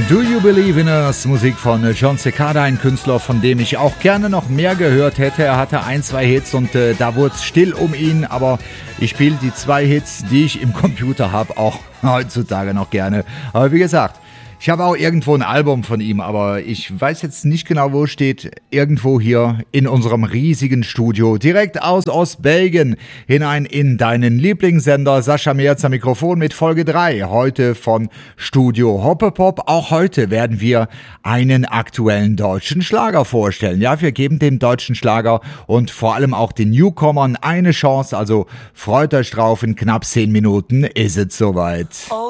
Do You Believe in Us? Musik von Jon Secada, ein Künstler, von dem ich auch gerne noch mehr gehört hätte. Er hatte 1, 2 Hits und da wurde es still um ihn, aber ich spiele die 2 Hits, die ich im Computer habe, auch heutzutage noch gerne. Aber wie gesagt, ich habe auch irgendwo ein Album von ihm, aber ich weiß jetzt nicht genau, wo es steht. Irgendwo hier in unserem riesigen Studio, direkt aus Ostbelgien, hinein in deinen Lieblingssender. Sascha Merz am Mikrofon mit Folge 3, heute von Studio Hoppepop. Auch heute werden wir einen aktuellen deutschen Schlager vorstellen. Ja, wir geben dem deutschen Schlager und vor allem auch den Newcomern eine Chance. Also freut euch drauf, in knapp 10 Minuten ist es soweit.